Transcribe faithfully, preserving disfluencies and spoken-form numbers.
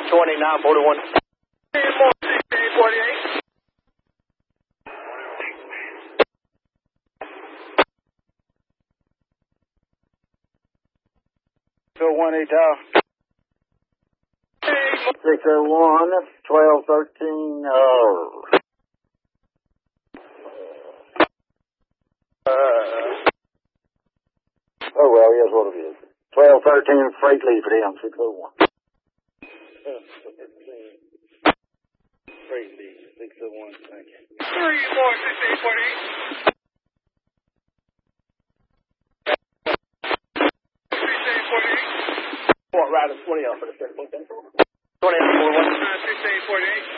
twenty-nine forty-one. sixteen forty-eight. So one eight tower. six oh one, twelve thirteen, uh... Uh... Oh, well, yes, what it is. twelve thirteen freight leave for them, six oh one. Freight leave, six oh one, thank you. three more sixteen forty-eight. sixteen forty-eight. Fort Rider twenty off for the second one. twenty off forty-one. sixteen forty-eight.